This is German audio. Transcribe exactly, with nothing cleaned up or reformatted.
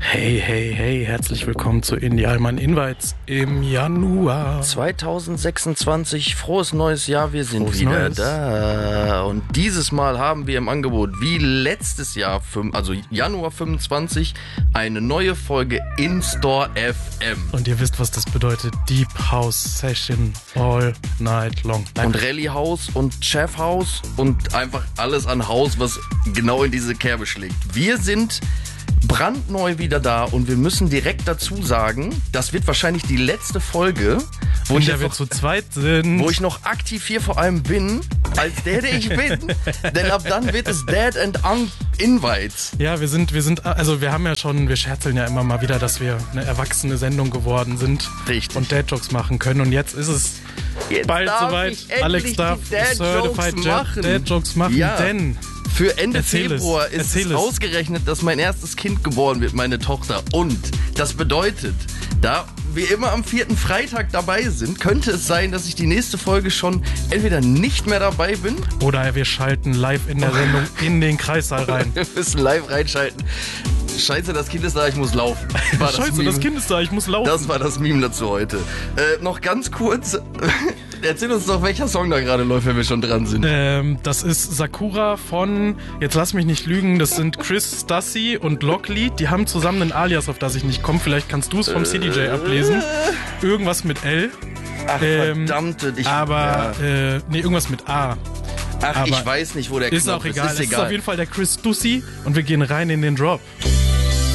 Hey, hey, hey, herzlich willkommen zu Indie Allmann Invites im Januar zweitausendsechsundzwanzig, frohes neues Jahr, wir sind Frohes wieder Neues. da. Und dieses Mal haben wir im Angebot, wie letztes Jahr, also Januar fünfundzwanzig, eine neue Folge In-Store F M. Und ihr wisst, was das bedeutet. Deep House Session all night long. Nein. Und Rally House und Chef House und einfach alles an Haus, was genau in diese Kerbe schlägt. Wir sind brandneu wieder da und wir müssen direkt dazu sagen, das wird wahrscheinlich die letzte Folge, wo in ich, der wir noch, zu zweit sind. wo ich noch aktiv hier vor allem bin, als der, der ich bin. Denn ab dann wird es Dad and Un Invites. Ja, wir sind, wir sind, also wir haben ja schon, wir scherzeln ja immer mal wieder, dass wir eine erwachsene Sendung geworden sind. Richtig. Und Dad-Jokes machen können. Und jetzt ist es Jetzt bald darf soweit. ich endlich Alex darf die Dad-Jokes Certified machen. Dad-Jokes machen, Ja. denn Für Ende Erzähl Februar es. ist Erzähl es es. ausgerechnet, dass mein erstes Kind geboren wird, meine Tochter. Und das bedeutet, da wir immer am vierten Freitag dabei sind, könnte es sein, dass ich die nächste Folge schon entweder nicht mehr dabei bin. oder wir schalten live in der Sendung in den Kreissaal rein. Wir müssen live reinschalten. Scheiße, das Kind ist da, ich muss laufen. War das Scheiße, Meme. das Kind ist da, ich muss laufen. Das war das Meme dazu heute. Äh, noch ganz kurz, erzähl uns doch, welcher Song da gerade läuft, wenn wir schon dran sind. Ähm, das ist Sakura von, jetzt lass mich nicht lügen, das sind Chris Stassi und Lockley. Die haben zusammen einen Alias, auf das ich nicht komme. Vielleicht kannst du es vom C D J ablesen. Irgendwas mit L. Ach, ähm, verdammte. Ich, Aber, ja. äh, nee, irgendwas mit A. Ach, aber ich weiß nicht, wo der Ist Knopf auch egal. ist. Es Ist ist auf egal. jeden Fall der Chris Stassi und wir gehen rein in den Drop.